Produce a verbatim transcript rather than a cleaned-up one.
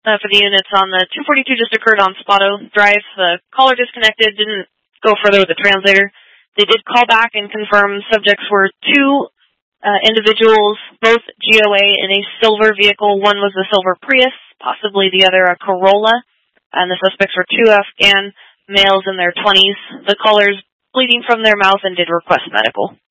uh, for the units on the two forty-two just occurred on Spotto Drive. The caller disconnected, didn't go further with the translator. They did call back and confirm subjects were two uh, individuals, both G O A in a silver vehicle. One was a silver Prius, possibly the other a Corolla, and the suspects were two Afghan males in their twenties. The callers bleeding from their mouth and did request medical.